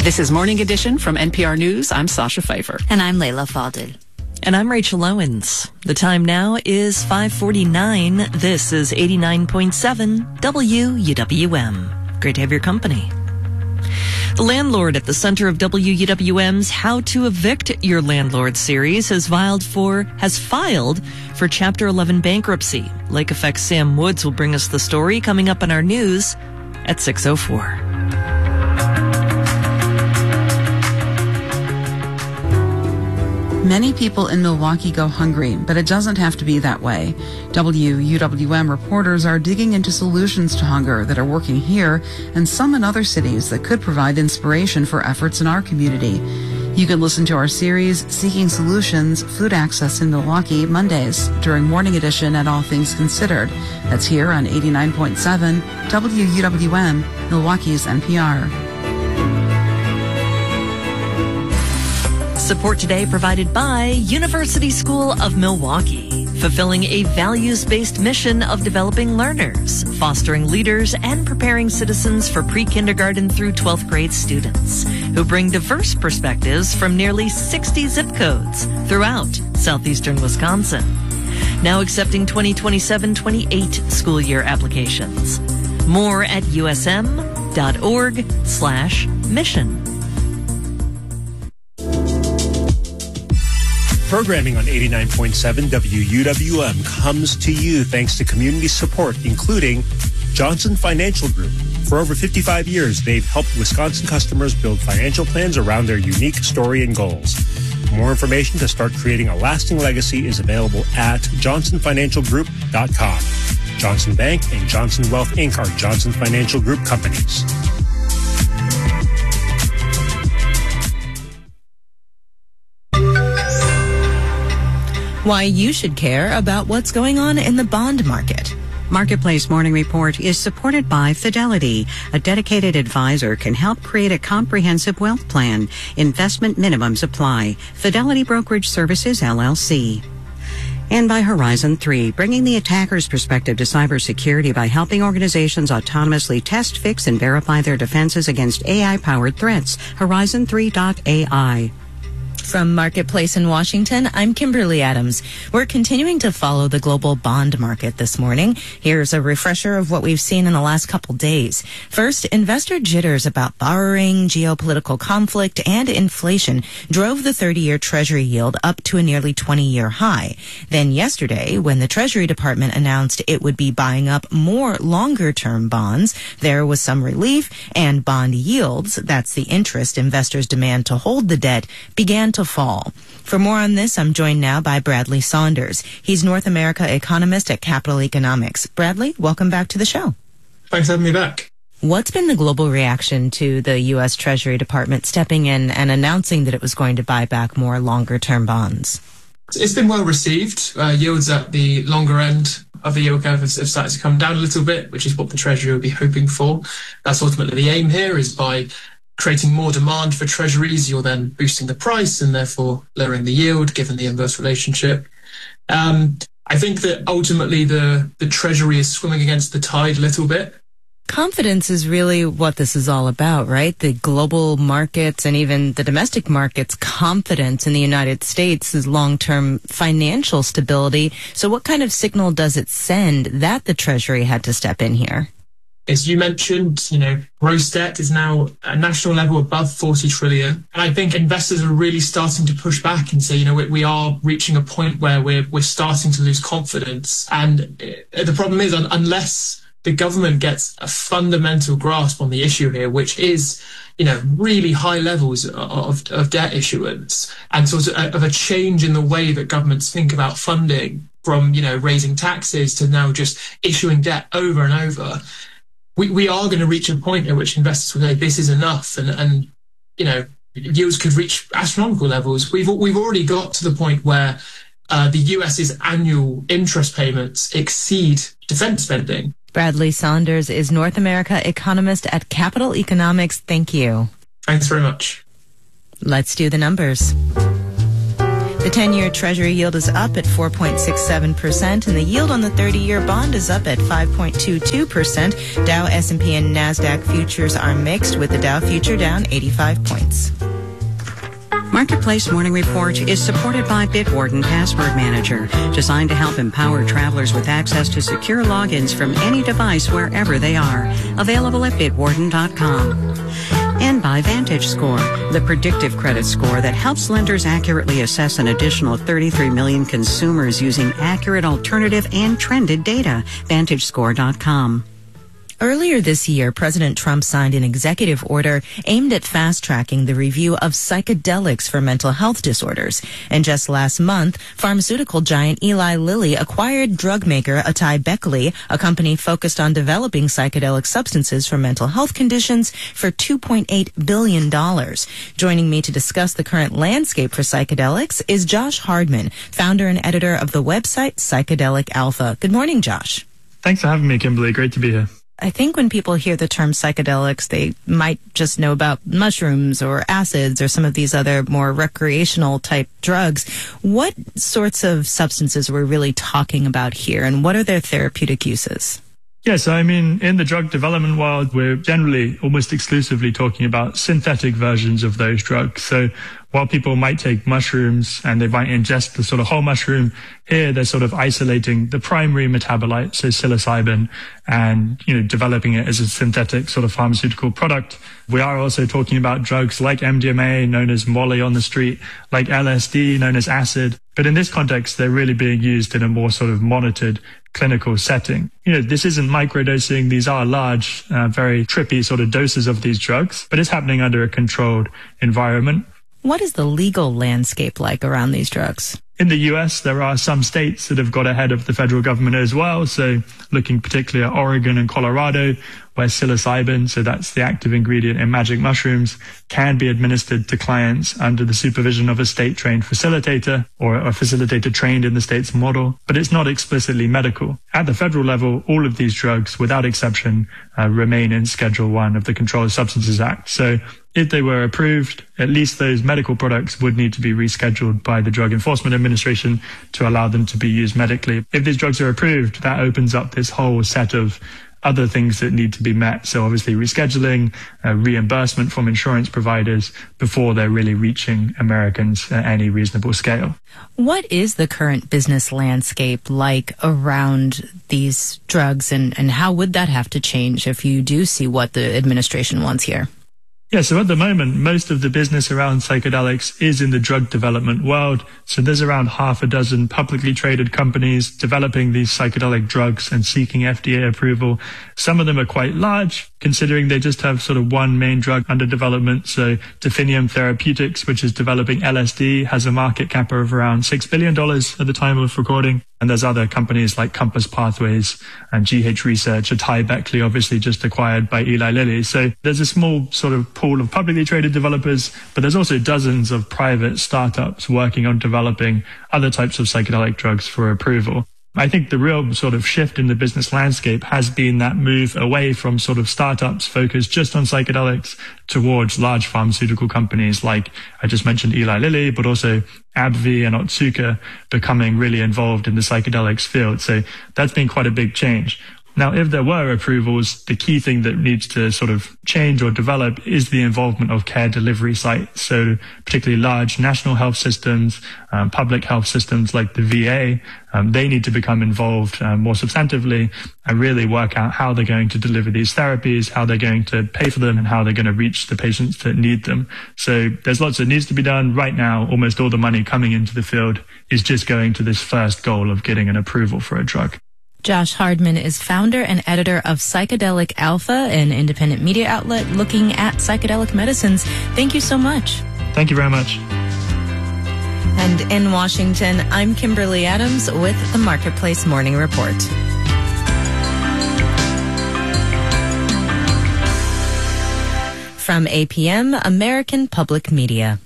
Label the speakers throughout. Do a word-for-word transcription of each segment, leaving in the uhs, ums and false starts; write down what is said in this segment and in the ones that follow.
Speaker 1: This is Morning Edition from N P R News. I'm Sasha Pfeiffer.
Speaker 2: And I'm Layla Fadel.
Speaker 3: And I'm Rachel Owens. The time now is five forty-nine. This is eighty-nine point seven W U W M. Great to have your company. The landlord at the center of W U W M's How to Evict Your Landlord series has filed for has filed for Chapter eleven bankruptcy. Lake Effect Sam Woods will bring us the story coming up in our news at six oh four.
Speaker 4: Many people in Milwaukee go hungry, but it doesn't have to be that way. W U W M reporters are digging into solutions to hunger that are working here and some in other cities that could provide inspiration for efforts in our community. You can listen to our series, Seeking Solutions, Food Access in Milwaukee, Mondays during Morning Edition at All Things Considered. That's here on eighty-nine point seven W U W M, Milwaukee's N P R.
Speaker 3: Support today provided by University School of Milwaukee, fulfilling a values-based mission of developing learners, fostering leaders, and preparing citizens for pre-kindergarten through twelfth grade students who bring diverse perspectives from nearly sixty zip codes throughout southeastern Wisconsin. Now accepting twenty twenty-seven twenty-eight school year applications. More at usm.org slash mission.
Speaker 5: Programming on eighty-nine point seven W U W M comes to you thanks to community support, including Johnson Financial Group. For over fifty-five years, they've helped Wisconsin customers build financial plans around their unique story and goals. More information to start creating a lasting legacy is available at johnson financial group dot com. Johnson Bank and Johnson Wealth Incorporated are Johnson Financial Group companies.
Speaker 6: Why you should care about what's going on in the bond market.
Speaker 7: Marketplace Morning Report is supported by Fidelity. A dedicated advisor can help create a comprehensive wealth plan. Investment minimums apply. Fidelity Brokerage Services, L L C. And by Horizon three, bringing the attacker's perspective to cybersecurity by helping organizations autonomously test, fix, and verify their defenses against A I-powered threats. Horizon three dot A I.
Speaker 6: From Marketplace in Washington, I'm Kimberly Adams. We're continuing to follow the global bond market this morning. Here's a refresher of what we've seen in the last couple days. First, investor jitters about borrowing, geopolitical conflict, and inflation drove the thirty-year Treasury yield up to a nearly twenty-year high. Then yesterday, when the Treasury Department announced it would be buying up more longer-term bonds, there was some relief, and bond yields, that's the interest investors demand to hold the debt, began to fall. For more on this, I'm joined now by Bradley Saunders. He's North America economist at Capital Economics. Bradley, welcome back to the show.
Speaker 8: Thanks for having me back.
Speaker 6: What's been the global reaction to the U S Treasury Department stepping in and announcing that it was going to buy back more longer-term bonds?
Speaker 8: It's been well received. Uh, yields at the longer end of the yield curve have started to come down a little bit, which is what the Treasury will be hoping for. That's ultimately the aim here, is by creating more demand for treasuries, you're then boosting the price and therefore lowering the yield, given the inverse relationship. Um, I think that ultimately the, the Treasury is swimming against the tide a little bit.
Speaker 6: Confidence is really what this is all about, right? The global markets and even the domestic markets' confidence in the United States' long-term financial stability. So what kind of signal does it send that the Treasury had to step in here?
Speaker 8: As you mentioned, you know, gross debt is now at a national level above forty trillion. And I think investors are really starting to push back and say, you know, we, we are reaching a point where we're, we're starting to lose confidence. And the problem is, unless the government gets a fundamental grasp on the issue here, which is, you know, really high levels of, of debt issuance and sort of, of a change in the way that governments think about funding, from, you know, raising taxes to now just issuing debt over and over, We we are going to reach a point at which investors will say this is enough, and, and you know, yields could reach astronomical levels. We've we've already got to the point where uh, the U S's annual interest payments exceed defense spending.
Speaker 6: Bradley Saunders is North America economist at Capital Economics. Thank you.
Speaker 8: Thanks very much.
Speaker 6: Let's do the numbers. The ten-year Treasury yield is up at four point six seven percent, and the yield on the thirty-year bond is up at five point two two percent. Dow, S and P, and NASDAQ futures are mixed, with the Dow future down eighty-five points.
Speaker 7: Marketplace Morning Report is supported by Bitwarden Password Manager, designed to help empower travelers with access to secure logins from any device wherever they are. Available at bitwarden dot com. And by VantageScore, the predictive credit score that helps lenders accurately assess an additional thirty-three million consumers using accurate alternative and trended data. Vantage Score dot com.
Speaker 6: Earlier this year, President Trump signed an executive order aimed at fast-tracking the review of psychedelics for mental health disorders. And just last month, pharmaceutical giant Eli Lilly acquired drug maker Atai Beckley, a company focused on developing psychedelic substances for mental health conditions, for two point eight billion dollars. Joining me to discuss the current landscape for psychedelics is Josh Hardman, founder and editor of the website Psychedelic Alpha. Good morning, Josh.
Speaker 2: Thanks for having me, Kimberly. Great to be here.
Speaker 6: I think when people hear the term psychedelics, they might just know about mushrooms or acids or some of these other more recreational type drugs. What sorts of substances we're really talking about here, and what are their therapeutic uses?
Speaker 2: Yeah, so I mean, in the drug development world, we're generally almost exclusively talking about synthetic versions of those drugs. So while people might take mushrooms and they might ingest the sort of whole mushroom, here they're sort of isolating the primary metabolite, so psilocybin, and, you know, developing it as a synthetic sort of pharmaceutical product. We are also talking about drugs like M D M A, known as Molly on the street, like L S D, known as acid. But in this context, they're really being used in a more sort of monitored clinical setting. You know, this isn't microdosing. These are large, uh, very trippy sort of doses of these drugs, but it's happening under a controlled environment.
Speaker 6: What is the legal landscape like around these drugs?
Speaker 2: In the U S, there are some states that have got ahead of the federal government as well. So looking particularly at Oregon and Colorado, where psilocybin, so that's the active ingredient in magic mushrooms, can be administered to clients under the supervision of a state-trained facilitator or a facilitator trained in the state's model, but it's not explicitly medical. At the federal level, all of these drugs, without exception, uh, remain in Schedule One of the Controlled Substances Act. So if they were approved, at least those medical products would need to be rescheduled by the Drug Enforcement Administration to allow them to be used medically. If these drugs are approved, that opens up this whole set of other things that need to be met. So obviously rescheduling, uh, reimbursement from insurance providers before they're really reaching Americans at any reasonable scale.
Speaker 6: What is the current business landscape like around these drugs, and, and how would that have to change if you do see what the administration wants here?
Speaker 2: Yeah, so at the moment, most of the business around psychedelics is in the drug development world. So there's around half a dozen publicly traded companies developing these psychedelic drugs and seeking F D A approval. Some of them are quite large, considering they just have sort of one main drug under development. So Definium Therapeutics, which is developing L S D, has a market cap of around six billion dollars at the time of recording. And there's other companies like Compass Pathways and G H Research, Atai Beckley, obviously just acquired by Eli Lilly. So there's a small sort of pool of publicly traded developers, but there's also dozens of private startups working on developing other types of psychedelic drugs for approval. I think the real sort of shift in the business landscape has been that move away from sort of startups focused just on psychedelics towards large pharmaceutical companies like I just mentioned Eli Lilly, but also AbbVie and Otsuka becoming really involved in the psychedelics field. So that's been quite a big change. Now, if there were approvals, the key thing that needs to sort of change or develop is the involvement of care delivery sites. So particularly large national health systems, um, public health systems like the V A, um, they need to become involved uh, more substantively and really work out how they're going to deliver these therapies, how they're going to pay for them, and how they're going to reach the patients that need them. So there's lots that needs to be done. Right now, almost all the money coming into the field is just going to this first goal of getting an approval for a drug.
Speaker 6: Josh Hardman is founder and editor of Psychedelic Alpha, an independent media outlet looking at psychedelic medicines. Thank you so much.
Speaker 2: Thank you very much.
Speaker 6: And in Washington, I'm Kimberly Adams with the Marketplace Morning Report. From A P M, American Public Media.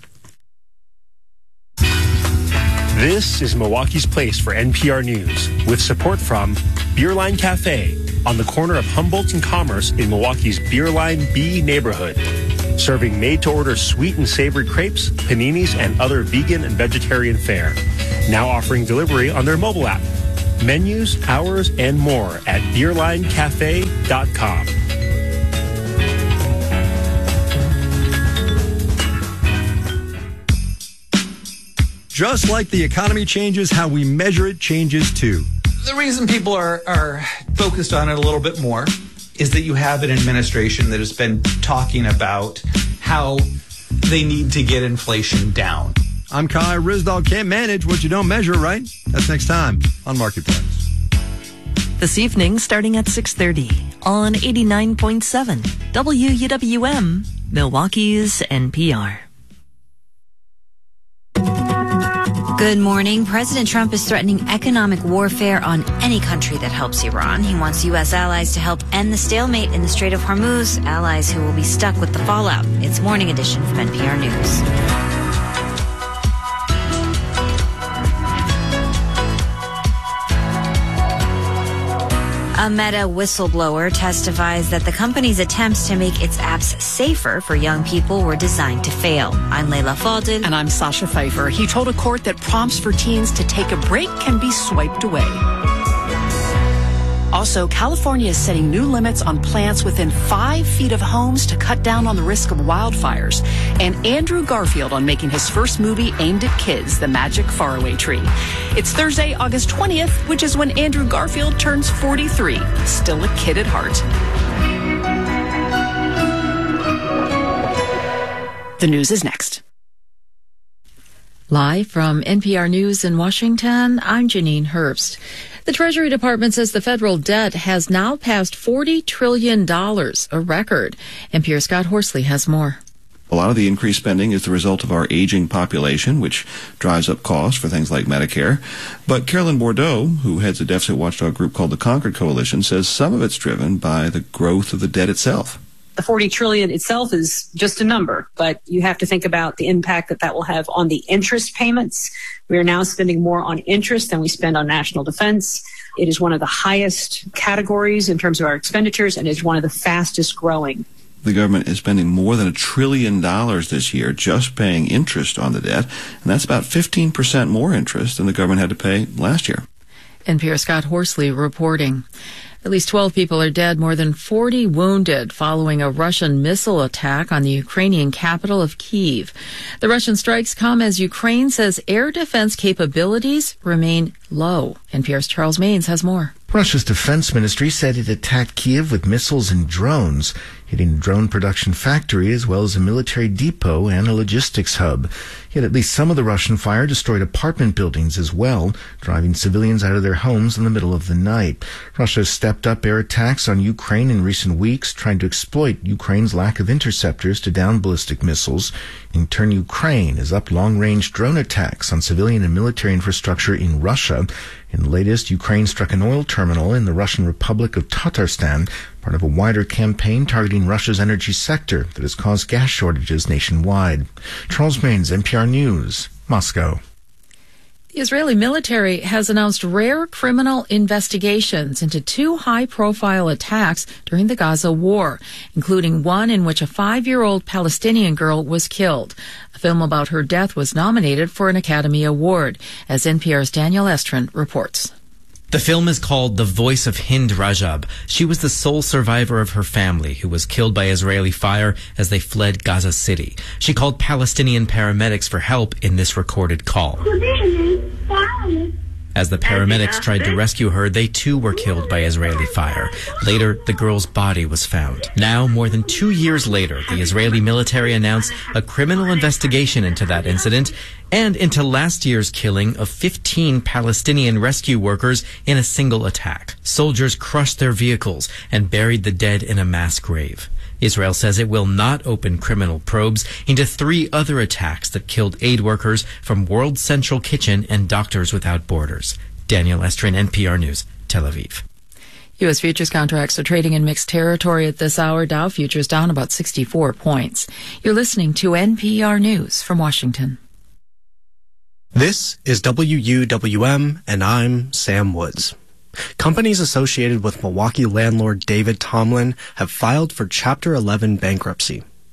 Speaker 5: This is Milwaukee's Place for N P R News, with support from Beerline Cafe on the corner of Humboldt and Commerce in Milwaukee's Beerline B neighborhood. serving made-to-order sweet and savory crepes, paninis, and other vegan and vegetarian fare. Now offering delivery on their mobile app. Menus, hours, and more at beerline cafe dot com.
Speaker 9: Just like the economy changes, how we measure it changes too.
Speaker 10: The reason people are, are focused on it a little bit more is that you have an administration that has been talking about how they need to get inflation down.
Speaker 9: I'm Kai Rizdal. Can't manage what you don't measure, right? That's next time on Marketplace.
Speaker 3: This evening, starting at six thirty on eighty-nine point seven W U W M, Milwaukee's N P R.
Speaker 11: Good morning. President Trump is threatening economic warfare on any country that helps Iran. He wants U S allies to help end the stalemate in the Strait of Hormuz, allies who will be stuck with the fallout. It's Morning Edition from N P R News. A Meta whistleblower testifies that the company's attempts to make its apps safer for young people were designed to fail. I'm Layla Faldin.
Speaker 1: And I'm Sasha Pfeiffer. He told a court that prompts for teens to take a break can be swiped away. Also, California is setting new limits on plants within five feet of homes to cut down on the risk of wildfires. And Andrew Garfield on making his first movie aimed at kids, The Magic Faraway Tree. It's Thursday, August twentieth, which is when Andrew Garfield turns forty-three. Still a kid at heart. The news is next.
Speaker 12: Live from N P R News in Washington, I'm Janine Herbst. The Treasury Department says the federal debt has now passed forty trillion dollars, a record. N P R's Scott Horsley has more.
Speaker 13: A lot of the increased spending is the result of our aging population, which drives up costs for things like Medicare. But Carolyn Bordeaux, who heads a deficit watchdog group called the Concord Coalition, says some of it's driven by the growth of the debt itself.
Speaker 14: The forty trillion dollars itself is just a number, but you have to think about the impact that that will have on the interest payments. We are now spending more on interest than we spend on national defense. It is one of the highest categories in terms of our expenditures and is one of the fastest growing.
Speaker 13: The government is spending more than a trillion dollars this year just paying interest on the debt, and that's about fifteen percent more interest than the government had to pay last year.
Speaker 12: N P R's Scott Horsley reporting. At least twelve people are dead, more than forty wounded following a Russian missile attack on the Ukrainian capital of Kyiv. The Russian strikes come as Ukraine says air defense capabilities remain low. N P R's Charles Maines has more.
Speaker 15: Russia's defense ministry said it attacked Kyiv with missiles and drones, hitting a drone production factory as well as a military depot and a logistics hub. Yet at least some of the Russian fire destroyed apartment buildings as well, driving civilians out of their homes in the middle of the night. Russia has stepped up air attacks on Ukraine in recent weeks, trying to exploit Ukraine's lack of interceptors to down ballistic missiles. In turn, Ukraine has upped long-range drone attacks on civilian and military infrastructure in Russia. In the latest, Ukraine struck an oil terminal in the Russian Republic of Tatarstan, part of a wider campaign targeting Russia's energy sector that has caused gas shortages nationwide. Charles Maines, N P R News, Moscow.
Speaker 12: The Israeli military has announced rare criminal investigations into two high-profile attacks during the Gaza war, including one in which a five-year-old Palestinian girl was killed. A film about her death was nominated for an Academy Award, as N P R's Daniel Estrin reports.
Speaker 16: The film is called The Voice of Hind Rajab. She was the sole survivor of her family who was killed by Israeli fire as they fled Gaza City. She called Palestinian paramedics for help in this recorded call. As the paramedics tried to rescue her, they too were killed by Israeli fire. Later, the girl's body was found. Now, more than two years later, the Israeli military announced a criminal investigation into that incident and into last year's killing of fifteen Palestinian rescue workers in a single attack. Soldiers crushed their vehicles and buried the dead in a mass grave. Israel says it will not open criminal probes into three other attacks that killed aid workers from World Central Kitchen and Doctors Without Borders. Daniel Estrin, N P R News, Tel Aviv.
Speaker 12: U S futures contracts are trading in mixed territory at this hour. Dow futures down about sixty-four points. You're listening to N P R News from Washington.
Speaker 17: This is W U W M, and I'm Sam Woods. Companies associated with Milwaukee landlord David Tomlin have filed for Chapter eleven bankruptcy.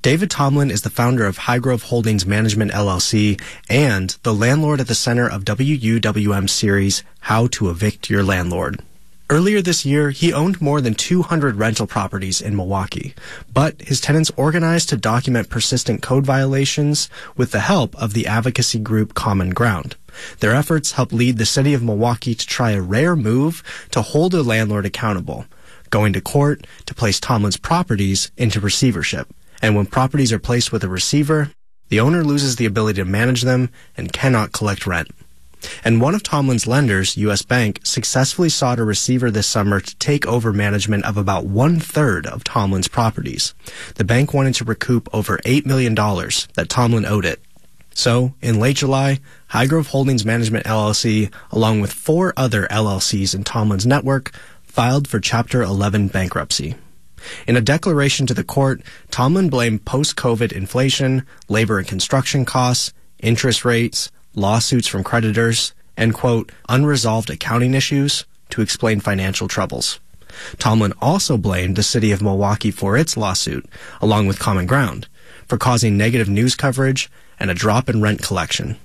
Speaker 17: David Tomlin is the founder of Highgrove Holdings Management L L C and the landlord at the center of W U W M's series, How to Evict Your Landlord. Earlier this year, he owned more than two hundred rental properties in Milwaukee, but his tenants organized to document persistent code violations with the help of the advocacy group Common Ground. Their efforts helped lead the city of Milwaukee to try a rare move to hold a landlord accountable, going to court to place Tomlin's properties into receivership. And when properties are placed with a receiver, the owner loses the ability to manage them and cannot collect rent. And one of Tomlin's lenders, U S Bank, successfully sought a receiver this summer to take over management of about one-third of Tomlin's properties. The bank wanted to recoup over eight million dollars that Tomlin owed it. So, in late July, Highgrove Holdings Management L L C, along with four other L L Cs in Tomlin's network, filed for Chapter eleven bankruptcy. In a declaration to the court, Tomlin blamed post-COVID inflation, labor and construction costs, interest rates, lawsuits from creditors, and, quote, unresolved accounting issues to explain financial troubles. Tomlin also blamed the city of Milwaukee for its lawsuit, along with Common Ground, for causing negative news coverage and a drop in rent collection.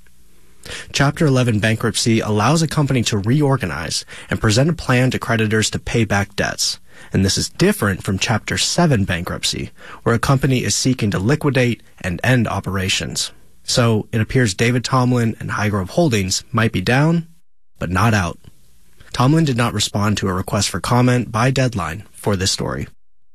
Speaker 17: Chapter eleven bankruptcy allows a company to reorganize and present a plan to creditors to pay back debts. And this is different from Chapter seven bankruptcy, where a company is seeking to liquidate and end operations. So it appears David Tomlin and Highgrove Holdings might be down, but not out. Tomlin did not respond to a request for comment by deadline for this story.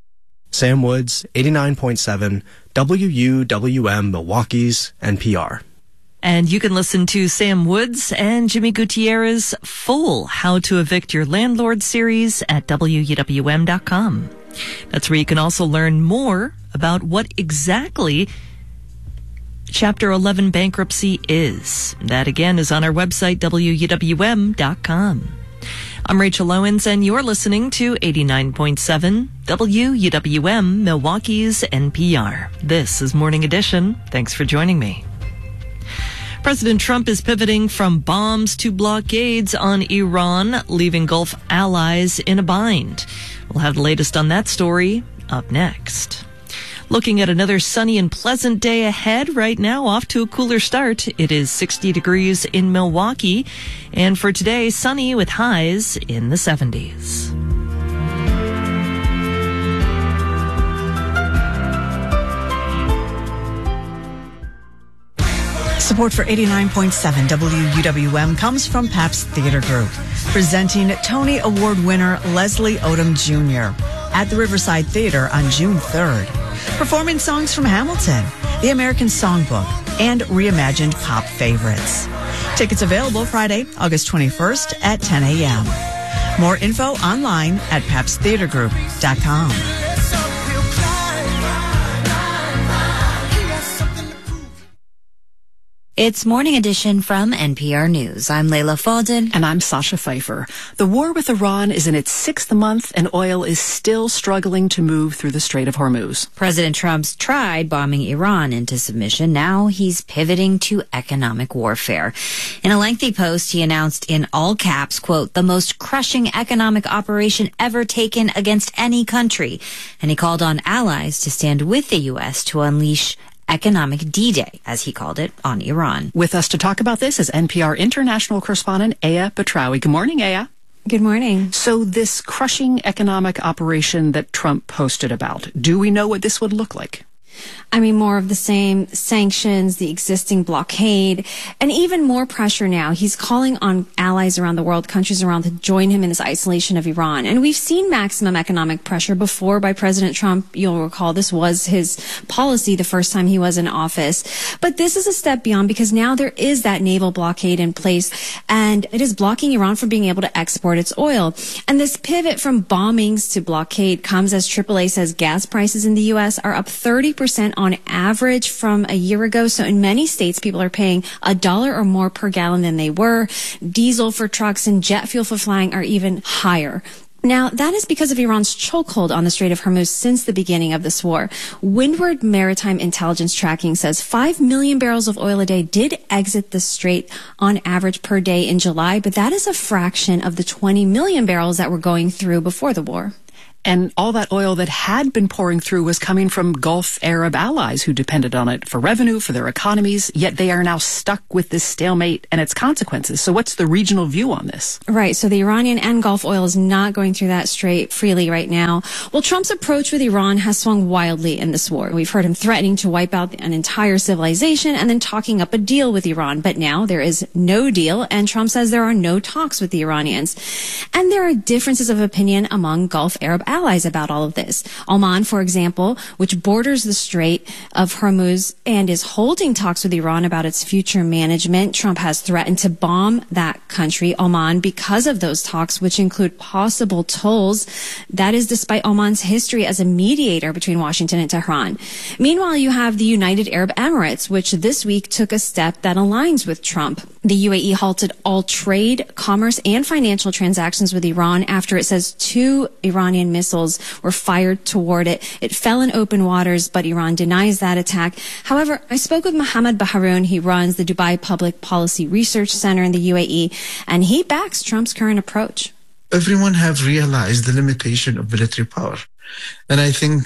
Speaker 17: Sam Woods, eighty-nine point seven W U W M Milwaukee's N P R.
Speaker 3: And you can listen to Sam Woods and Jimmy Gutierrez's full How to Evict Your Landlord series at W U W M dot com. That's where you can also learn more about what exactly Chapter eleven bankruptcy is. That again is on our website, W U W M dot com. I'm Rachel Owens, and you're listening to eighty-nine point seven W U W M Milwaukee's N P R. This is Morning Edition. Thanks for joining me. President Trump is pivoting from bombs to blockades on Iran, leaving Gulf allies in a bind. We'll have the latest on that story up next. Looking at another sunny and pleasant day ahead right now, off to a cooler start. It is sixty degrees in Milwaukee, and for today, sunny with highs in the seventies.
Speaker 18: Support for eighty-nine point seven W U W M comes from Pabst Theater Group, presenting Tony Award winner Leslie Odom Junior at the Riverside Theater on June third, performing songs from Hamilton, the American Songbook, and reimagined pop favorites. Tickets available Friday, August twenty-first at ten a.m. More info online at pabst theater group dot com.
Speaker 11: It's Morning Edition from N P R News. I'm Layla Faldin.
Speaker 1: And I'm Sasha Pfeiffer. The war with Iran is in its sixth month, and oil is still struggling to move through the Strait of Hormuz.
Speaker 11: President Trump's tried bombing Iran into submission. Now he's pivoting to economic warfare. In a lengthy post, he announced in all caps, quote, the most crushing economic operation ever taken against any country. And he called on allies to stand with the U S to unleash economic D-Day, as he called it, on Iran.
Speaker 1: With us to talk about this is N P R international correspondent Aya Batrawi. Good morning, Aya.
Speaker 19: Good morning.
Speaker 1: So this crushing economic operation that Trump posted about, do we know what this would look like?
Speaker 19: I mean, more of the same sanctions, the existing blockade, and even more pressure now. He's calling on allies around the world, countries around, to join him in his isolation of Iran. And we've seen maximum economic pressure before by President Trump. You'll recall this was his policy the first time he was in office. But this is a step beyond, because now there is that naval blockade in place, and it is blocking Iran from being able to export its oil. And this pivot from bombings to blockade comes as triple A says gas prices in the U S are up thirty percent on average from a year ago. So in many states, people are paying a dollar or more per gallon than they were. Diesel for trucks and jet fuel for flying are even higher. Now, that is because of Iran's chokehold on the Strait of Hormuz since the beginning of this war. Windward Maritime Intelligence Tracking says five million barrels of oil a day did exit the strait on average per day in July, but that is a fraction of the twenty million barrels that were going through before the war.
Speaker 1: And all that oil that had been pouring through was coming from Gulf Arab allies who depended on it for revenue, for their economies, yet they are now stuck with this stalemate and its consequences. So what's the regional view on this?
Speaker 19: Right. So the Iranian and Gulf oil is not going through that strait freely right now. Well, Trump's approach with Iran has swung wildly in this war. We've heard him threatening to wipe out an entire civilization and then talking up a deal with Iran. But now there is no deal, and Trump says there are no talks with the Iranians. And there are differences of opinion among Gulf Arab allies about all of this. Oman, for example, which borders the Strait of Hormuz and is holding talks with Iran about its future management. Trump has threatened to bomb that country, Oman, because of those talks, which include possible tolls. That is despite Oman's history as a mediator between Washington and Tehran. Meanwhile, you have the United Arab Emirates, which this week took a step that aligns with Trump. The U A E halted all trade, commerce, and financial transactions with Iran after it says two Iranian missiles were fired toward it. It fell in open waters, but Iran denies that attack. However, I spoke with Mohammed Baharoun. He runs the Dubai Public Policy Research Center in the U A E, and he backs Trump's current approach.
Speaker 20: Everyone have realized the limitation of military power. And I think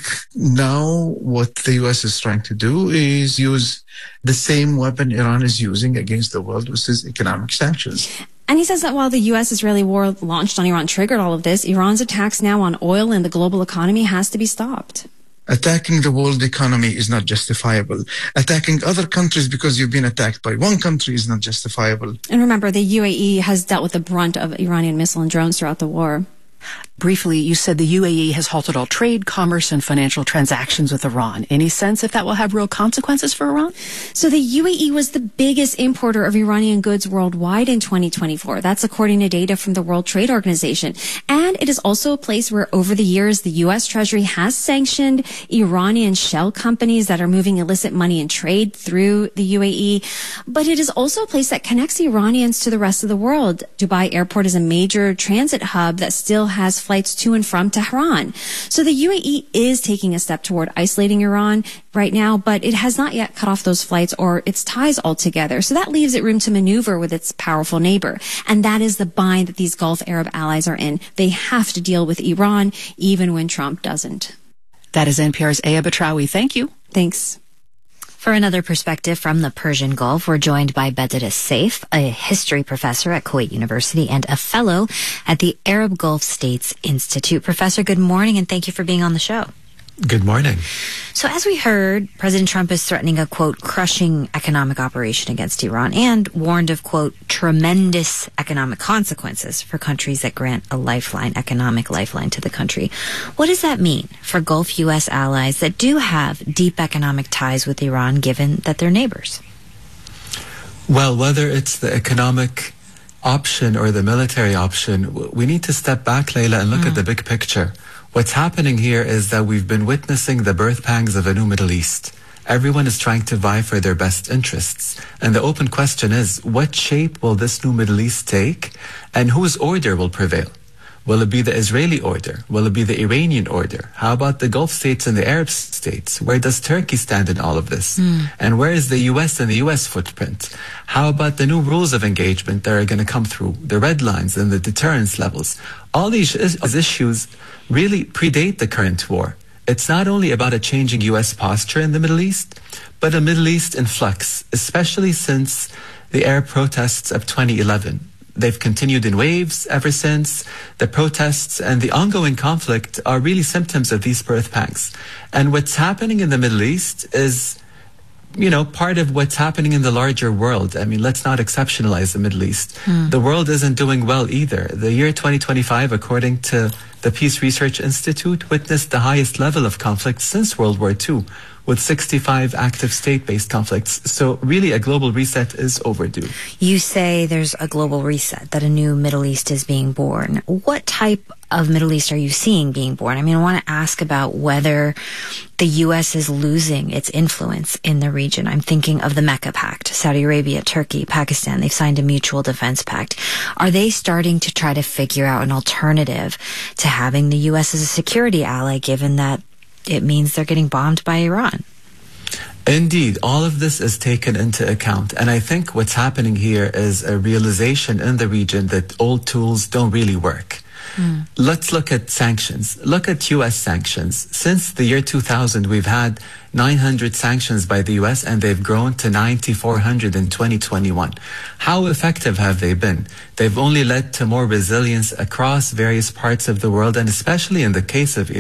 Speaker 20: now what the U S is trying to do is use the same weapon Iran is using against the world, which is economic sanctions.
Speaker 19: And he says that while the U S-Israeli war launched on Iran triggered all of this, Iran's attacks now on oil and the global economy has to be stopped.
Speaker 20: Attacking the world economy is not justifiable. Attacking other countries because you've been attacked by one country is not justifiable.
Speaker 19: And remember, the U A E has dealt with the brunt of Iranian missile and drones throughout the war.
Speaker 1: Briefly, you said the U A E has halted all trade, commerce, and financial transactions with Iran. Any sense if that will have real consequences for Iran?
Speaker 19: So the U A E was the biggest importer of Iranian goods worldwide in twenty twenty-four. That's according to data from the World Trade Organization. And it is also a place where over the years, the U S Treasury has sanctioned Iranian shell companies that are moving illicit money and trade through the U A E. But it is also a place that connects Iranians to the rest of the world. Dubai Airport is a major transit hub that still has flights to and from Tehran. So the U A E is taking a step toward isolating Iran right now, but it has not yet cut off those flights or its ties altogether. So that leaves it room to maneuver with its powerful neighbor. And that is the bind that these Gulf Arab allies are in. They have to deal with Iran, even when Trump doesn't.
Speaker 1: That is N P R's Aya Batrawi. Thank you.
Speaker 19: Thanks.
Speaker 11: For another perspective from the Persian Gulf, we're joined by Bedr Saif, a history professor at Kuwait University and a fellow at the Arab Gulf States Institute. Professor, good morning, and thank you for being on the show.
Speaker 21: Good morning.
Speaker 11: So as we heard, President Trump is threatening a, quote, crushing economic operation against Iran and warned of, quote, tremendous economic consequences for countries that grant a lifeline, economic lifeline to the country. What does that mean for Gulf U S allies that do have deep economic ties with Iran, given that they're neighbors?
Speaker 21: Well, whether it's the economic option or the military option, we need to step back, Layla, and look mm. at the big picture. What's happening here is that we've been witnessing the birth pangs of a new Middle East. Everyone is trying to vie for their best interests. And the open question is, what shape will this new Middle East take, and whose order will prevail? Will it be the Israeli order? Will it be the Iranian order? How about the Gulf states and the Arab states? Where does Turkey stand in all of this? Mm. And where is the U S and the U S footprint? How about the new rules of engagement that are going to come through, the red lines and the deterrence levels? All these issues really predate the current war. It's not only about a changing U S posture in the Middle East, but a Middle East in flux, especially since the Arab protests of twenty eleven. They've continued in waves ever since. The protests and the ongoing conflict are really symptoms of these birth pangs. And what's happening in the Middle East is, you know, part of what's happening in the larger world. I mean, let's not exceptionalize the Middle East. Mm. The world isn't doing well either. The year twenty twenty-five, according to the Peace Research Institute, witnessed the highest level of conflict since World War Two, with sixty-five active state-based conflicts. So really a global reset is overdue.
Speaker 11: You say there's a global reset, that a new Middle East is being born. What type of Middle East are you seeing being born? I mean, I want to ask about whether the U S is losing its influence in the region. I'm thinking of the Mecca Pact, Saudi Arabia, Turkey, Pakistan. They've signed a mutual defense pact. Are they starting to try to figure out an alternative to having the U S as a security ally, given that it means they're getting bombed by Iran?
Speaker 21: Indeed, all of this is taken into account. And I think what's happening here is a realization in the region that old tools don't really work. Mm. Let's look at sanctions. Look at U S sanctions. Since the year two thousand, we've had nine hundred sanctions by the U S, and they've grown to nine thousand four hundred in twenty twenty-one. How effective have they been? They've only led to more resilience across various parts of the world, and especially in the case of